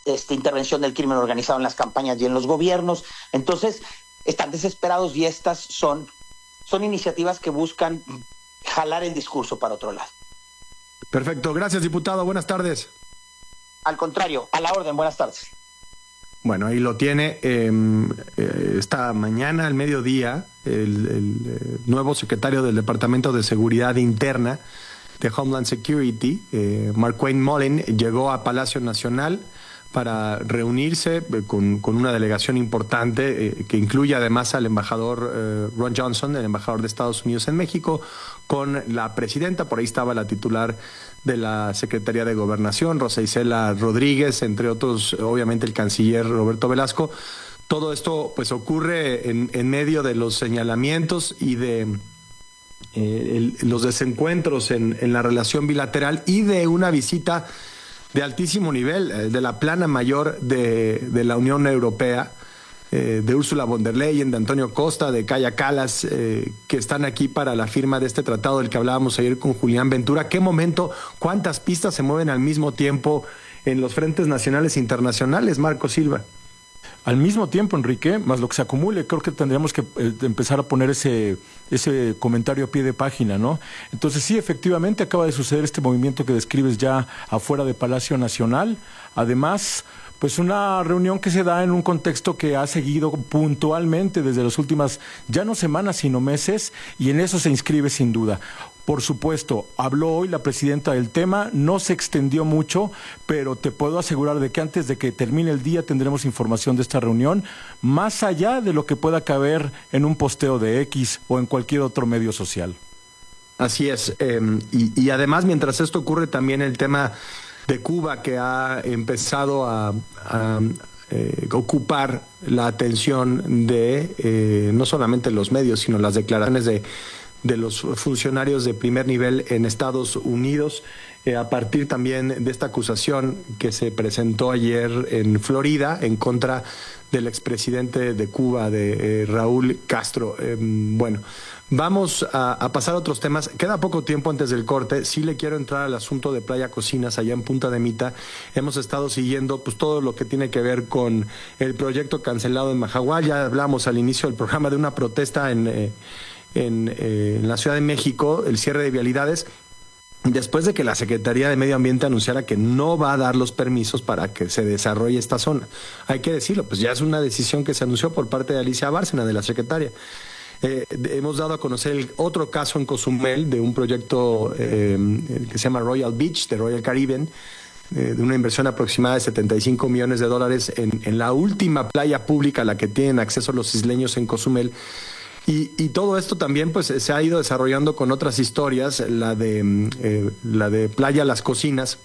intervención del crimen organizado en las campañas y en los gobiernos. Entonces, están desesperados y estas son iniciativas que buscan jalar el discurso para otro lado. Perfecto. Gracias, diputado. Buenas tardes. Al contrario, a la orden. Buenas tardes. Bueno, ahí lo tiene. Esta mañana, al mediodía, el nuevo secretario del Departamento de Seguridad Interna de Homeland Security, Markwayne Mullin, llegó a Palacio Nacional para reunirse con una delegación importante que incluye además al embajador Ron Johnson, el embajador de Estados Unidos en México, con la presidenta. Por ahí estaba la titular de la Secretaría de Gobernación, Rosa Isela Rodríguez, entre otros, obviamente el canciller Roberto Velasco. Todo esto pues ocurre en medio de los señalamientos y de los desencuentros en la relación bilateral y de una visita de altísimo nivel de la plana mayor de la Unión Europea, de Ursula von der Leyen, de Antonio Costa, de Kaja Kallas, que están aquí para la firma de este tratado del que hablábamos ayer con Julián Ventura. ¿Qué momento, cuántas pistas se mueven al mismo tiempo en los frentes nacionales e internacionales, Marco Silva? Al mismo tiempo, Enrique, más lo que se acumule, creo que tendríamos que empezar a poner ese comentario a pie de página, ¿no? Entonces, sí, efectivamente, acaba de suceder este movimiento que describes ya afuera de Palacio Nacional. Además, pues una reunión que se da en un contexto que ha seguido puntualmente desde las últimas, ya no semanas, sino meses, y en eso se inscribe sin duda. Por supuesto, habló hoy la presidenta del tema, no se extendió mucho, pero te puedo asegurar de que antes de que termine el día tendremos información de esta reunión, más allá de lo que pueda caber en un posteo de X o en cualquier otro medio social. Así es, y además mientras esto ocurre también el tema de Cuba, que ha empezado a ocupar la atención de no solamente los medios, sino las declaraciones de los funcionarios de primer nivel en Estados Unidos, a partir también de esta acusación que se presentó ayer en Florida en contra del expresidente de Cuba, de Raúl Castro. Bueno, vamos a pasar a otros temas. Queda poco tiempo antes del corte. Sí le quiero entrar al asunto de Playa Cocinas allá en Punta de Mita. Hemos estado siguiendo pues todo lo que tiene que ver con el proyecto cancelado en Majagual. Ya hablamos al inicio del programa de una protesta en la Ciudad de México, el cierre de vialidades, después de que la Secretaría de Medio Ambiente anunciara que no va a dar los permisos para que se desarrolle esta zona. Hay que decirlo, pues ya es una decisión que se anunció por parte de Alicia Bárcena, de la secretaria. Hemos dado a conocer el otro caso en Cozumel de un proyecto que se llama Royal Beach, de Royal Caribbean, de una inversión aproximada de $75 millones en la última playa pública a la que tienen acceso los isleños en Cozumel. Y todo esto también pues se ha ido desarrollando con otras historias, la de Playa Las Cocinas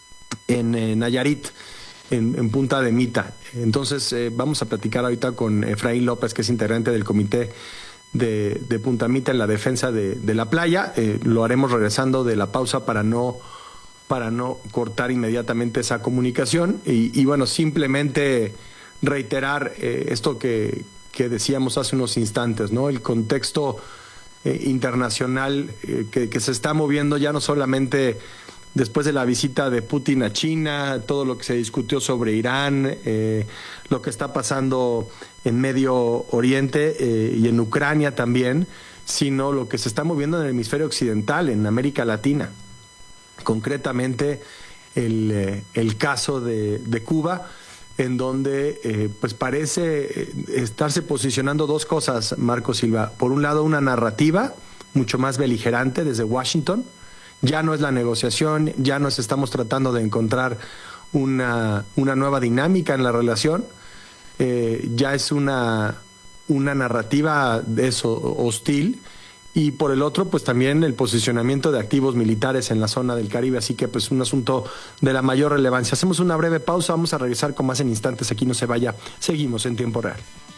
en Nayarit, en Punta de Mita. Entonces vamos a platicar ahorita con Efraín López, que es integrante del comité de Punta Mita en la defensa de la playa. Lo haremos regresando de la pausa para no cortar inmediatamente esa comunicación. Y bueno, simplemente reiterar esto que decíamos hace unos instantes, ¿no? El contexto internacional que se está moviendo ya no solamente después de la visita de Putin a China, todo lo que se discutió sobre Irán, lo que está pasando en Medio Oriente y en Ucrania también, sino lo que se está moviendo en el hemisferio occidental, en América Latina. Concretamente el caso de Cuba, en donde pues parece estarse posicionando dos cosas, Marco Silva. Por un lado, una narrativa mucho más beligerante desde Washington. Ya no es la negociación, ya nos estamos tratando de encontrar una nueva dinámica en la relación. Ya es una narrativa de eso, hostil. Y por el otro, pues también el posicionamiento de activos militares en la zona del Caribe, así que pues un asunto de la mayor relevancia. Hacemos una breve pausa, vamos a regresar con más en instantes, aquí no se vaya, seguimos en tiempo real.